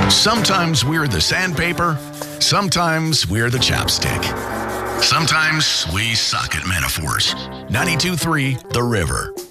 Sometimes we're the sandpaper, sometimes we're the chapstick. Sometimes we suck at metaphors. 92.3 The River.